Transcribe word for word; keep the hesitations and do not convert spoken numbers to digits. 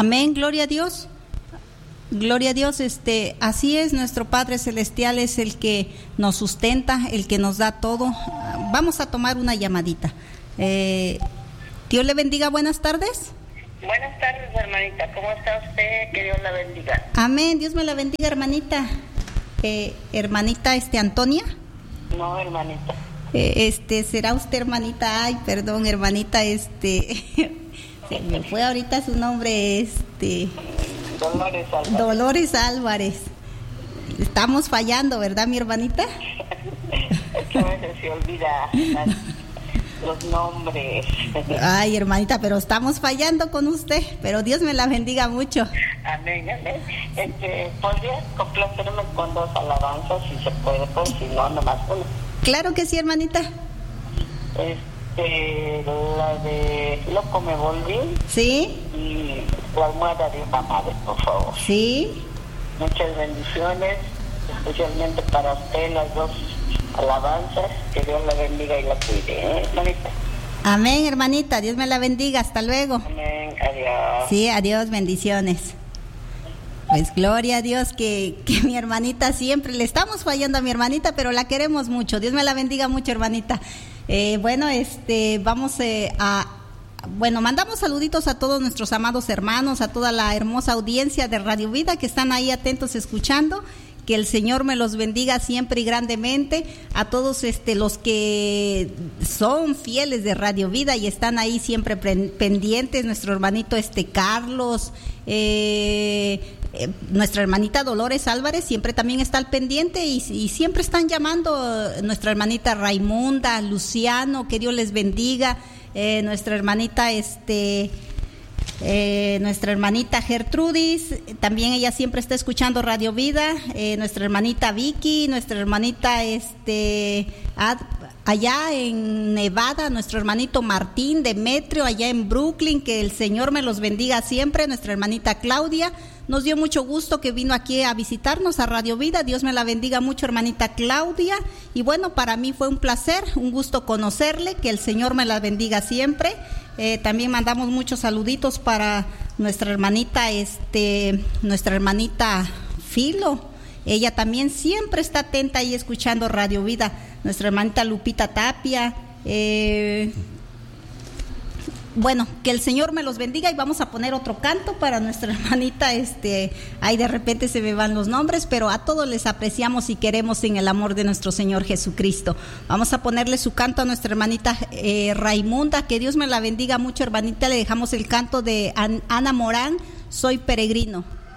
Amén, gloria a Dios. Gloria a Dios, este, así es, nuestro Padre Celestial es el que nos sustenta, el que nos da todo. Vamos a tomar una llamadita. Eh, Dios le bendiga, buenas tardes. Buenas tardes, hermanita, ¿cómo está usted? Que Dios la bendiga. Amén, Dios me la bendiga, hermanita. Eh, hermanita, este, Antonia. No, hermanita. Eh, este, ¿será usted hermanita? Ay, perdón, hermanita, este, se me fue ahorita su nombre, este... Dolores Álvarez. Dolores Álvarez. Estamos fallando, ¿verdad, mi hermanita? Es que a veces se olvida las, los nombres. Ay, hermanita, pero estamos fallando con usted, pero Dios me la bendiga mucho. Amén, amén. Este, ¿podría complacerme con dos alabanzas, si se puede, pues, si no, nomás una? Claro que sí, hermanita. Este, la de Loco me volví. Sí. Y la almohada de una madre, por favor. Sí. Muchas bendiciones, especialmente para usted, las dos alabanzas. Que Dios la bendiga y la cuide, ¿eh, hermanita? Amén, hermanita, Dios me la bendiga, hasta luego. Amén, adiós. Sí, adiós, bendiciones. Pues gloria a Dios que, que mi hermanita siempre, le estamos fallando a mi hermanita, pero la queremos mucho. Dios me la bendiga mucho, hermanita. Eh, bueno, este, vamos eh, a, bueno, mandamos saluditos a todos nuestros amados hermanos, a toda la hermosa audiencia de Radio Vida que están ahí atentos escuchando. Que el Señor me los bendiga siempre y grandemente, a todos este los que son fieles de Radio Vida y están ahí siempre pendientes, nuestro hermanito este Carlos, eh, eh, nuestra hermanita Dolores Álvarez siempre también está al pendiente y, y siempre están llamando, nuestra hermanita Raimunda, Luciano, que Dios les bendiga, eh, nuestra hermanita este... Eh, nuestra hermanita Gertrudis, también ella siempre está escuchando Radio Vida, eh, nuestra hermanita Vicky, nuestra hermanita este ad, allá en Nevada, nuestro hermanito Martín Demetrio, allá en Brooklyn, que el Señor me los bendiga siempre, nuestra hermanita Claudia, nos dio mucho gusto que vino aquí a visitarnos a Radio Vida, Dios me la bendiga mucho, hermanita Claudia, y bueno, para mí fue un placer, un gusto conocerle, que el Señor me la bendiga siempre. Eh, también mandamos muchos saluditos para nuestra hermanita, este, nuestra hermanita Filo. Ella también siempre está atenta ahí escuchando Radio Vida. Nuestra hermanita Lupita Tapia. Eh, bueno, que el Señor me los bendiga y vamos a poner otro canto para nuestra hermanita. Este, ahí de repente se me van los nombres, pero a todos les apreciamos y queremos en el amor de nuestro Señor Jesucristo. Vamos a ponerle su canto a nuestra hermanita eh, Raimunda, que Dios me la bendiga mucho, hermanita. Le dejamos el canto de An- Ana Morán, Soy Peregrino.